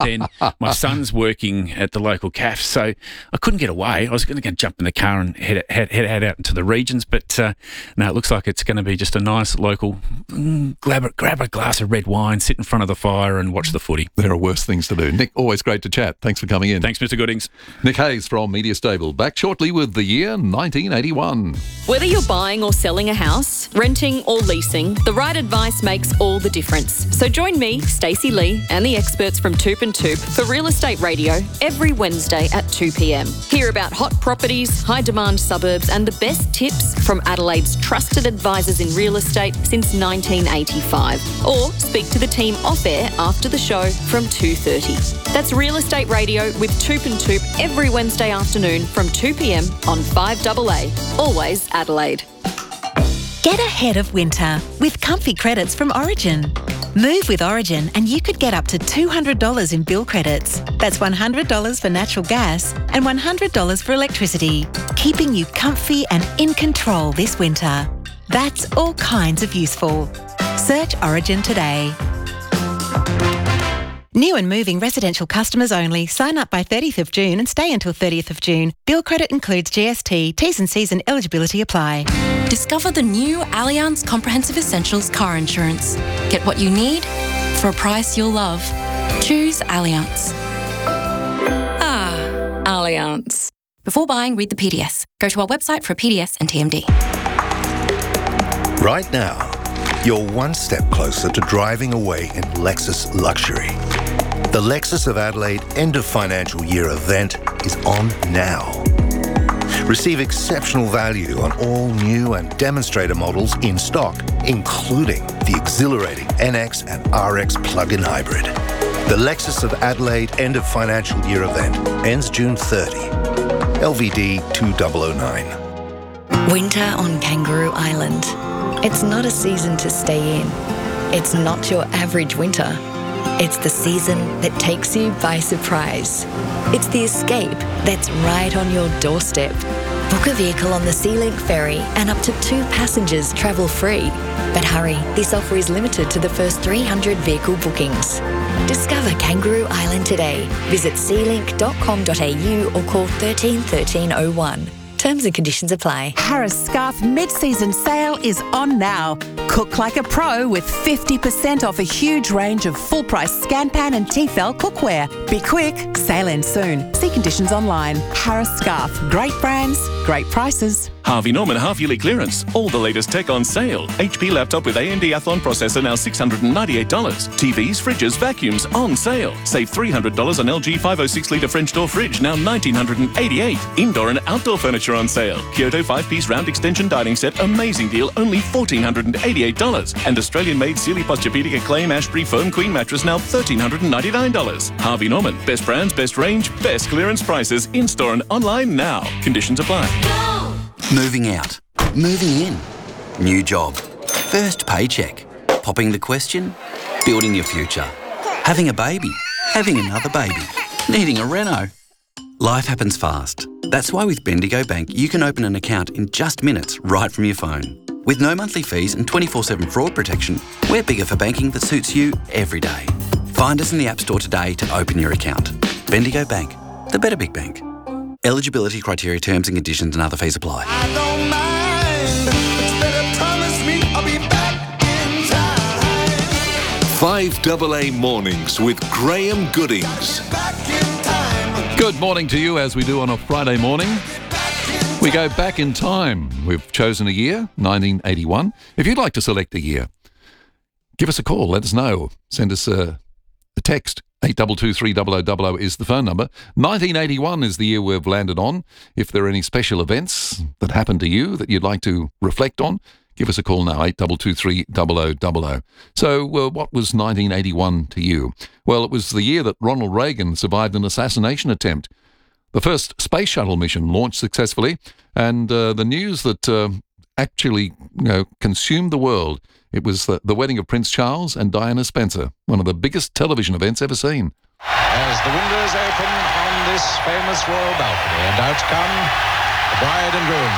then my son's working at the local cafe, so I couldn't get away. I was going to jump in the car and head out into the regions, but no, it looks like it's going to be just a nice local grab a glass of red wine, sit in front of the fire and watch the footy. There are worse things to do. Nick, always great to chat. Thanks for coming in. Thanks, Mr. Goodings. Nick Hayes from Media Stable, back shortly with the year 1981. Whether you're buying or selling a house, renting or leasing, the right advice makes all the difference. So join me, Stacey Lee, and the experts from Toop and Toop for Real Estate Radio every Wednesday at 2 p.m. Hear about hot properties, high-demand suburbs, and the best tips from Adelaide's trusted advisors in real estate since 1985. Or speak to the team off-air after the show from 2:30. That's Real Estate Radio with Toop and Toop every Wednesday afternoon from 2 p.m. on 5AA. Always Adelaide. Get ahead of winter with comfy credits from Origin. Move with Origin and you could get up to $200 in bill credits. That's $100 for natural gas and $100 for electricity, keeping you comfy and in control this winter. That's all kinds of useful. Search Origin today. New and moving residential customers only. Sign up by 30th of June and stay until 30th of June. Bill credit includes GST. T's and C's and eligibility apply. Discover the new Allianz Comprehensive Essentials car insurance. Get what you need for a price you'll love. Choose Allianz. Allianz. Before buying, read the PDS. Go to our website for a PDS and TMD. Right now, you're one step closer to driving away in Lexus luxury. The Lexus of Adelaide end of financial year event is on now. Receive exceptional value on all new and demonstrator models in stock, including the exhilarating NX and RX plug-in hybrid. The Lexus of Adelaide end of financial year event ends June 30. LVD 2009. Winter on Kangaroo Island. It's not a season to stay in. It's not your average winter. It's the season that takes you by surprise. It's the escape that's right on your doorstep. Book a vehicle on the SeaLink ferry and up to 2 passengers travel free. But hurry, this offer is limited to the first 300 vehicle bookings. Discover Kangaroo Island today. Visit sealink.com.au or call 13 1301. Terms and conditions apply. Harris Scarfe mid-season sale is on now. Cook like a pro with 50% off a huge range of full-price Scanpan and Tefal cookware. Be quick, sale ends soon. See conditions online. Harris Scarfe. Great brands, great prices. Harvey Norman half-yearly clearance. All the latest tech on sale. HP laptop with AMD Athlon processor now $698. TVs, fridges, vacuums on sale. Save $300 on LG 506-litre French door fridge, now $1,988. Indoor and outdoor furniture on sale. Kyoto 5-piece round extension dining set, amazing deal, only $1,488. And Australian-made Sealy Posturepedic Acclaim Ashbury foam queen mattress, now $1,399. Harvey Norman. Best brands, best range, best clearance prices. In-store and online now. Conditions apply. Moving out. Moving in. New job. First paycheck. Popping the question. Building your future. Having a baby. Having another baby. Needing a reno. Life happens fast. That's why with Bendigo Bank you can open an account in just minutes right from your phone. With no monthly fees and 24/7 fraud protection, we're bigger for banking that suits you every day. Find us in the App Store today to open your account. Bendigo Bank. The better big bank. Eligibility criteria, terms and conditions and other fees apply. I don't mind. Better promise me I'll be back in time. 5AA Mornings with Graham Goodings. Good morning to you, as we do on a Friday morning. We go back in time. We've chosen a year, 1981. If you'd like to select a year, give us a call. Let us know. Send us a text. 82230000 is the phone number. 1981 is the year we've landed on. If there are any special events that happened to you that you'd like to reflect on, give us a call now, 82230000. So what was 1981 to you? Well, it was the year that Ronald Reagan survived an assassination attempt. The first space shuttle mission launched successfully, and the news that actually consumed the world. It was the wedding of Prince Charles and Diana Spencer, one of the biggest television events ever seen. As the windows open on this famous royal balcony, and out come the bride and groom.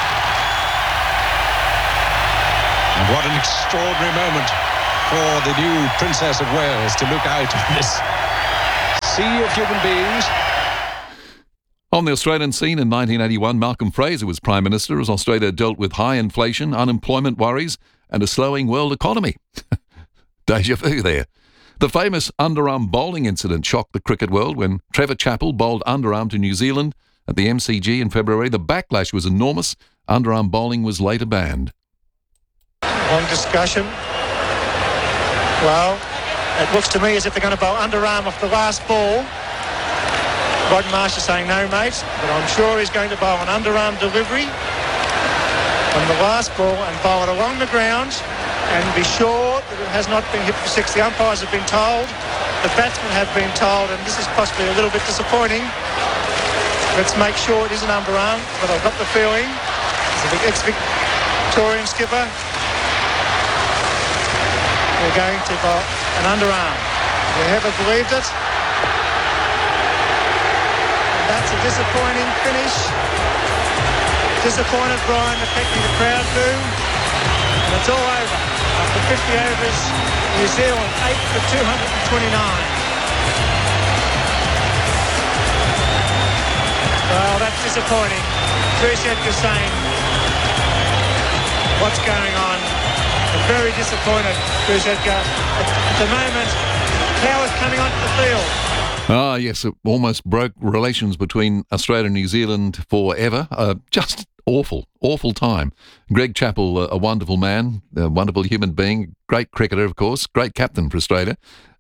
And what an extraordinary moment for the new Princess of Wales to look out on this sea of human beings. On the Australian scene in 1981, Malcolm Fraser was Prime Minister as Australia dealt with high inflation, unemployment worries and a slowing world economy. Deja vu there. The famous underarm bowling incident shocked the cricket world when Trevor Chappell bowled underarm to New Zealand at the MCG in February. The backlash was enormous. Underarm bowling was later banned. On discussion. Well, it looks to me as if they're going to bowl underarm off the last ball. Rod Marsh is saying no, mate, but I'm sure he's going to bowl an underarm delivery on the last ball and bowl it along the ground and be sure that it has not been hit for six. The umpires have been told, the batsmen have been told, and this is possibly a little bit disappointing. Let's make sure it is an underarm, but I've got the feeling as the ex-Victorian skipper, we're going to bowl an underarm. We haven't believed it. That's a disappointing finish. Disappointed Brian affecting the crowd boo. And it's all over. After 50 overs, New Zealand 8 for 229. Well, that's disappointing. Bruce Edgar saying, what's going on? I'm very disappointed, Bruce Edgar. At the moment, Power's coming onto the field. Ah, yes, it almost broke relations between Australia and New Zealand forever. Just awful time. Greg Chappell, a wonderful man, a wonderful human being, great cricketer, of course, great captain for Australia,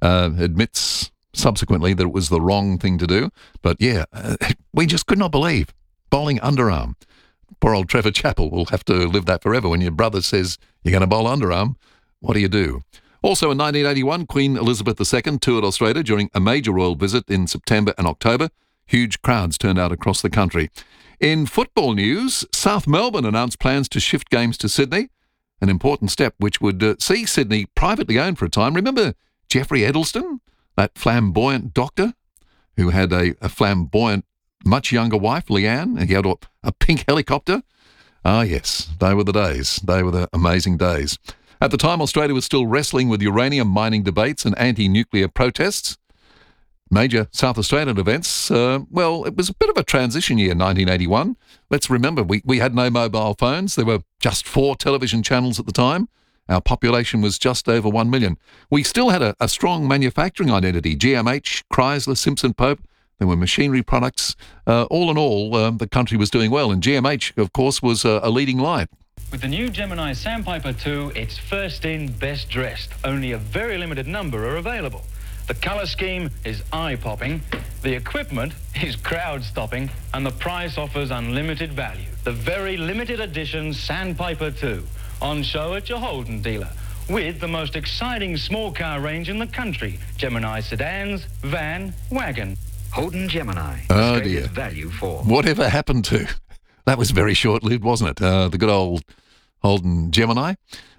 admits subsequently that it was the wrong thing to do. But yeah, we just could not believe bowling underarm. Poor old Trevor Chappell will have to live that forever. When your brother says you're going to bowl underarm, what do? Also in 1981, Queen Elizabeth II toured Australia during a major royal visit in September and October. Huge crowds turned out across the country. In football news, South Melbourne announced plans to shift games to Sydney, an important step which would see Sydney privately owned for a time. Remember Jeffrey Edelston, that flamboyant doctor who had a flamboyant, much younger wife, Leanne, and he had a pink helicopter? Ah, yes, they were the days. They were the amazing days. At the time, Australia was still wrestling with uranium mining debates and anti-nuclear protests. Major South Australian events, well, it was a bit of a transition year, 1981. Let's remember, we had no mobile phones. There were just 4 television channels at the time. Our population was just over 1 million. We still had a strong manufacturing identity. GMH, Chrysler, Simpson Pope. There were machinery products. All in all, the country was doing well. And GMH, of course, was a leading light. With the new Gemini Sandpiper 2, it's first in, best dressed. Only a very limited number are available. The colour scheme is eye-popping, the equipment is crowd-stopping, and the price offers unlimited value. The very limited edition Sandpiper 2, on show at your Holden dealer, with the most exciting small car range in the country. Gemini sedans, van, wagon. Holden Gemini. Oh dear. Value for. Whatever happened to? That was very short-lived, wasn't it? The good old Holden Gemini.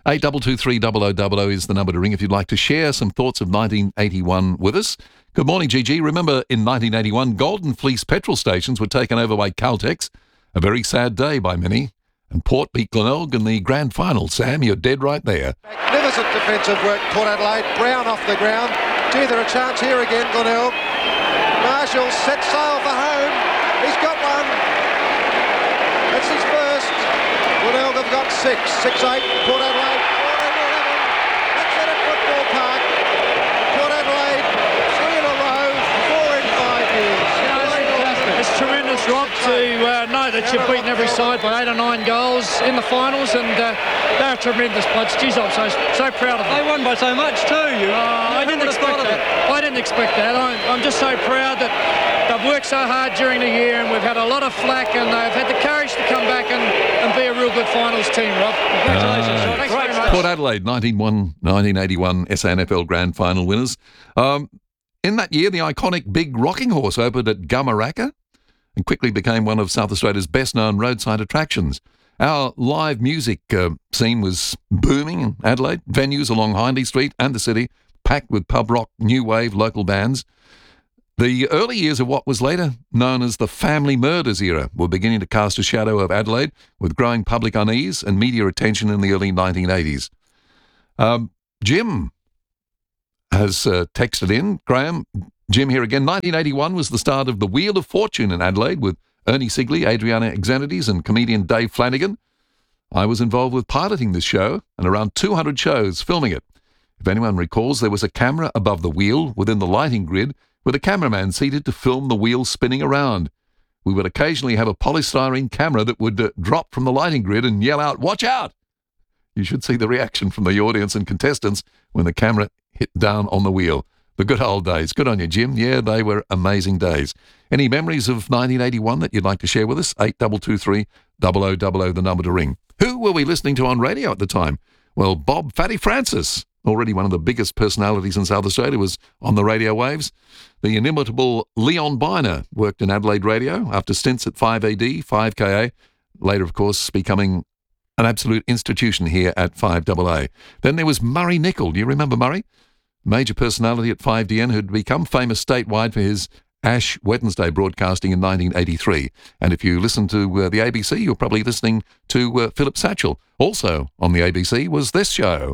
8223 0000 is the number to ring if you'd like to share some thoughts of 1981 with us. Good morning, Gigi. Remember in 1981, Golden Fleece petrol stations were taken over by Caltex. A very sad day by many. And Port beat Glenelg in the grand final. Sam, you're dead right there. Magnificent defensive work, Port Adelaide. Brown off the ground. Gee, there a chance here again, Glenelg. Marshall sets sail for home. He's got one. That's his first. Glenelg have got 6. 6-8. Port Adelaide. 4-11. That's it at Football Park. Port Adelaide, 3 in a row, 4 in 5 years. It's tremendous, Rob, to know that you've beaten every side by 8 or 9 goals in the finals, and they're tremendous bloods. Geez, I'm so proud of them. They won by so much too. I didn't expect that. I didn't expect that. I'm just so proud that they've worked so hard during the year, and we've had a lot of flack, and they've had the courage to come back and be a real good finals team, Rob. Congratulations. Thanks very much. Port Adelaide, 1981 SANFL Grand Final winners. In that year, the iconic Big Rocking Horse opened at Gamaraka and quickly became one of South Australia's best-known roadside attractions. Our live music scene was booming in Adelaide. Venues along Hindley Street and the city packed with pub rock, new wave, local bands. The early years of what was later known as the Family Murders era were beginning to cast a shadow of Adelaide, with growing public unease and media attention in the early 1980s. Jim has texted in, Graham, Jim here again. 1981 was the start of the Wheel of Fortune in Adelaide with Ernie Sigley, Adriana Xanides and comedian Dave Flanagan. I was involved with piloting this show and around 200 shows filming it. If anyone recalls, there was a camera above the wheel within the lighting grid with a cameraman seated to film the wheel spinning around. We would occasionally have a polystyrene camera that would drop from the lighting grid and yell out, "Watch out!" You should see the reaction from the audience and contestants when the camera hit down on the wheel. The good old days. Good on you, Jim. Yeah, they were amazing days. Any memories of 1981 that you'd like to share with us? 8223 0000, the number to ring. Who were we listening to on radio at the time? Well, Bob Fatty Francis, already one of the biggest personalities in South Australia, was on the radio waves. The inimitable Leon Biner worked in Adelaide radio after stints at 5AD, 5KA, later, of course, becoming an absolute institution here at 5AA. Then there was Murray Nicol. Do you remember Murray? Major personality at 5DN who'd become famous statewide for his Ash Wednesday broadcasting in 1983. And if you listen to the ABC, you're probably listening to Philip Satchell. Also on the ABC was this show.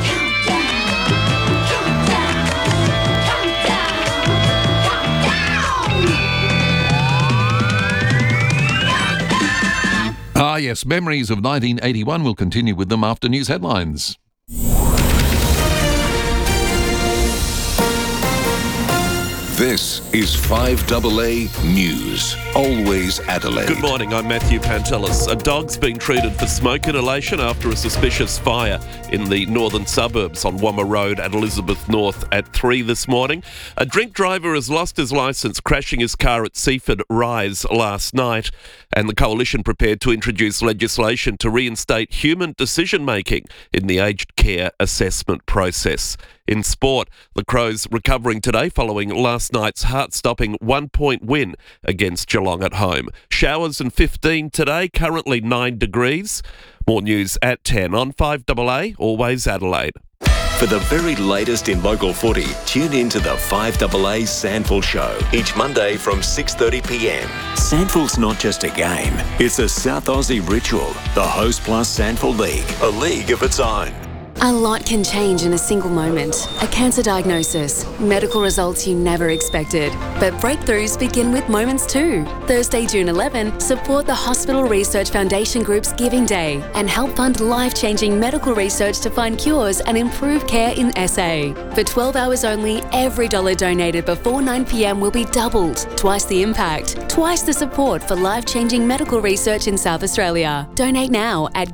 Ah, yes, memories of 1981. We'll continue with them after news headlines. This is 5AA News. Always Adelaide. Good morning, I'm Matthew Pantelis. A dog's been treated for smoke inhalation after a suspicious fire in the northern suburbs on Wamma Road at Elizabeth North at 3 this morning. A drink driver has lost his licence, crashing his car at Seaford Rise last night, and the Coalition prepared to introduce legislation to reinstate human decision-making in the aged care assessment process. In sport, the Crows recovering today following last night's heart-stopping 1-point win against Geelong at home. Showers and 15 today, currently 9 degrees. More news at 10 on 5AA, always Adelaide. For the very latest in local footy, tune in to the 5AA Sandful Show each Monday from 6:30pm. Sandful's not just a game, it's a South Aussie ritual. The Host Plus Sandful League, a league of its own. A lot can change in a single moment. A cancer diagnosis, medical results you never expected. But breakthroughs begin with moments too. Thursday, June 11, support the Hospital Research Foundation Group's Giving Day and help fund life-changing medical research to find cures and improve care in SA. For 12 hours only, every dollar donated before 9pm will be doubled. Twice the impact, twice the support for life-changing medical research in South Australia. Donate now at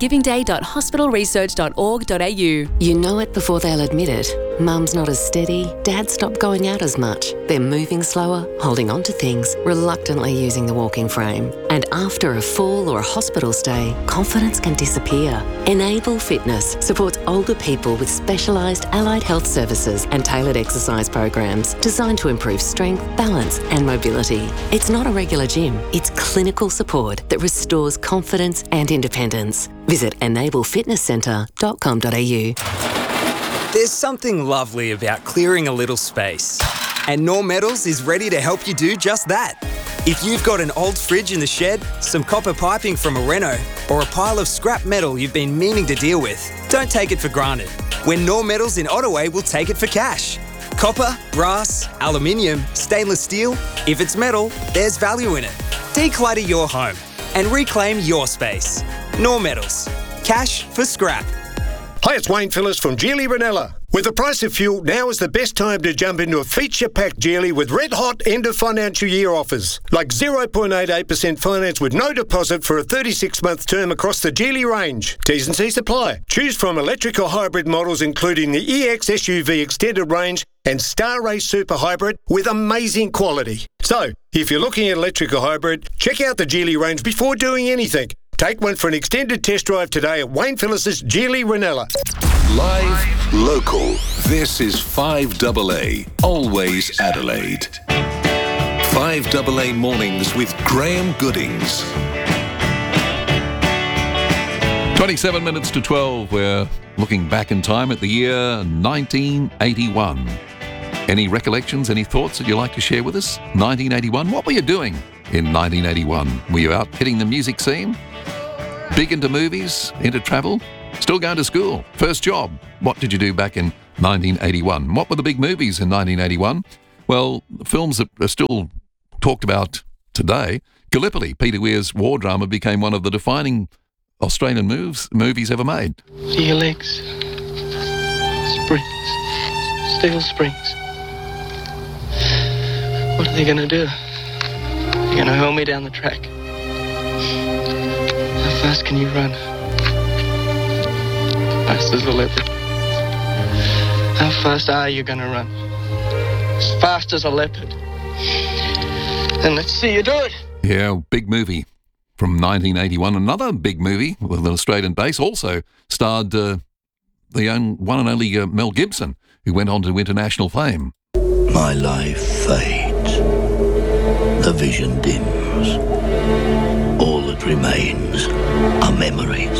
givingday.hospitalresearch.org.au. You know it before they'll admit it. Mum's not as steady, Dad's stopped going out as much. They're moving slower, holding on to things, reluctantly using the walking frame. And after a fall or a hospital stay, confidence can disappear. Enable Fitness supports older people with specialised allied health services and tailored exercise programs designed to improve strength, balance and mobility. It's not a regular gym, it's clinical support that restores confidence and independence. Visit enablefitnesscentre.com.au. There's something lovely about clearing a little space. And Norm Metals is ready to help you do just that. If you've got an old fridge in the shed, some copper piping from a reno, or a pile of scrap metal you've been meaning to deal with, don't take it for granted. When Norm Metals in Ottaway will take it for cash. Copper, brass, aluminium, stainless steel, if it's metal, there's value in it. Declutter your home and reclaim your space. Norm Metals. Cash for scrap. Hi, it's Wayne Phillips from Geely Ranella. With the price of fuel, now is the best time to jump into a feature-packed Geely with red-hot end-of-financial year offers, like 0.88% finance with no deposit for a 36-month term across the Geely range. T's and C's apply. Choose from electric or hybrid models including the EX SUV extended range and Star Race Super Hybrid with amazing quality. So, if you're looking at electric or hybrid, check out the Geely range before doing anything. Take one for an extended test drive today at Wayne Phillips' Geely Ranella. Live, local. This is 5AA, always Adelaide. 5AA Mornings with Graham Goodings. 27 minutes to 12. We're looking back in time at the year 1981. Any recollections, any thoughts that you'd like to share with us? 1981, what were you doing in 1981? Were you out hitting the music scene? Big into movies, into travel, still going to school, first job. What did you do back in 1981? What were the big movies in 1981? Well, films that are still talked about today, Gallipoli, Peter Weir's war drama, became one of the defining Australian movies ever made. See your legs. Springs. Steel springs. What are they going to do? They're going to hurl me down the track. How fast can you run? Fast as a leopard. How fast are you going to run? As fast as a leopard. Then let's see you do it. Yeah, big movie from 1981. Another big movie with an Australian base, also starred the one and only Mel Gibson, who went on to international fame. My life fades. The vision dims. All that remains are memories.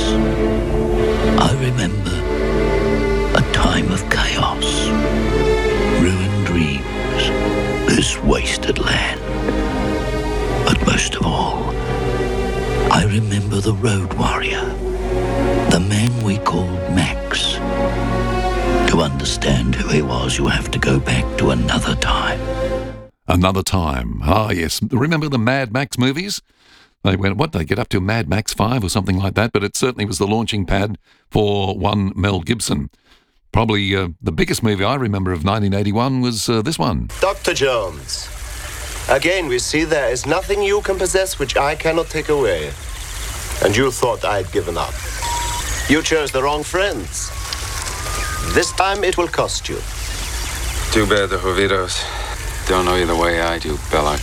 I remember a time of chaos, ruined dreams, this wasted land. But most of all, I remember the road warrior, the man we called Max. To understand who he was, you have to go back to another time. Another time. Ah, yes. Remember the Mad Max movies? They went, they get up to Mad Max 5 or something like that, but it certainly was the launching pad for one Mel Gibson. Probably the biggest movie I remember of 1981 was this one. Dr. Jones, again we see there is nothing you can possess which I cannot take away. And you thought I'd given up. You chose the wrong friends. This time it will cost you. Too bad the Jovitos don't know you the way I do, Belloc.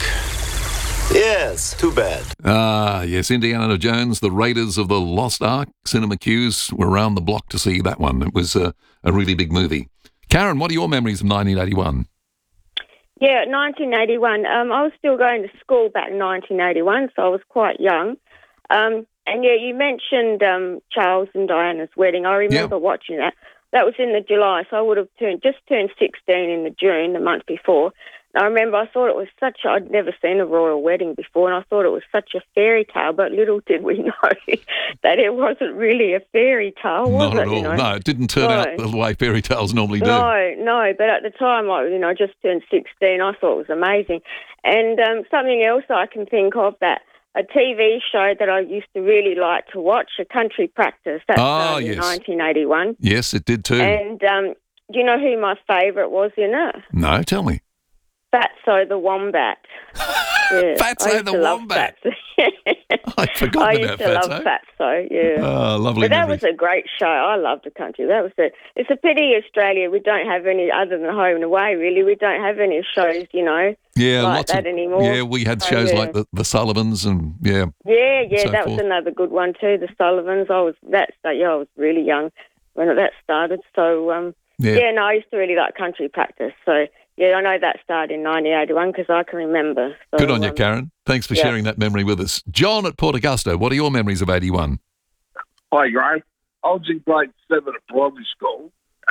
Yes, too bad. Ah, yes, Indiana Jones, the Raiders of the Lost Ark. Cinema queues were around the block to see that one. It was a really big movie. Karen, what are your memories of 1981? Yeah, 1981. I was still going to school back in 1981, so I was quite young. And yeah, you mentioned Charles and Diana's wedding. I remember watching that. That was in the July, so I would have just turned 16 in the June, the month before. I remember I thought it was I'd never seen a royal wedding before, and I thought it was such a fairy tale, but little did we know that it wasn't really a fairy tale, was it? Not at all. No, it didn't turn out the way fairy tales normally do. No, but at the time, I just turned 16, I thought it was amazing. And something else I can think of, that a TV show that I used to really like to watch, A Country Practice, that started in 1981. Yes, it did too. And do you know who my favourite was in it? No, tell me. Fatso the Wombat. Yeah, Fatso the Wombat. I forgot about Fatso. I used to love Fatso, yeah. Oh, lovely. But that was a great show. I loved The Country. That was it's a pity Australia, we don't have any, other than Home and Away, really, we don't have any shows, like that anymore. Yeah, we had shows like the Sullivans and, Yeah, so that forth. was another good one too, the Sullivans. I was really young when that started. So, I used to really like Country Practice. So, yeah, I know that started in 1981 because I can remember. So, good on you, Karen. Thanks for sharing that memory with us. John at Port Augusta, what are your memories of 81? Hi, Graham. I was in grade 7 at primary school.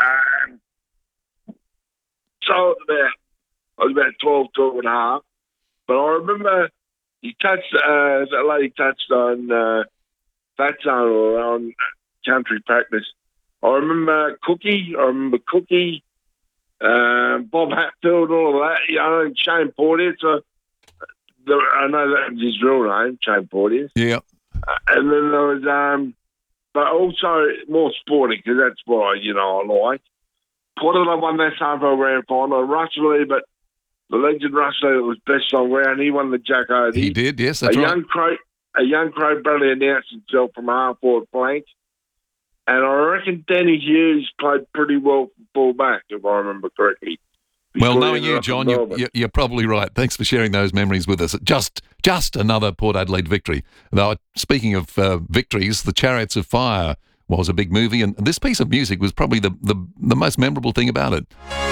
So I was about 12 and a half. But I remember that lady touched on Fatso or on Country Practice. I remember Cookie. Bob Hatfield, all of that, Shane Porteous. I know that was his real name, Shane Porteous. Yeah. And then there was, but also more sporting, because that's what, I like. Portela won that Sanford Grand Final. Rush Lee, but the legend Rush Lee was best on ground. He won the Jack Oathie. He did, yes, that's right. A young Crow Bradley announced himself from half-forward flank. And I reckon Danny Hughes played pretty well from full-back, if I remember correctly. Well, knowing you, John, you're probably right. Thanks for sharing those memories with us. Just another Port Adelaide victory. Though, speaking of victories, The Chariots of Fire was a big movie, and this piece of music was probably the most memorable thing about it.